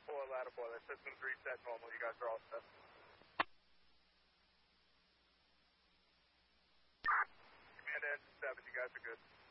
Ladder 4. That system's reset normal. You guys are all set. Command Engine 7, you guys are good.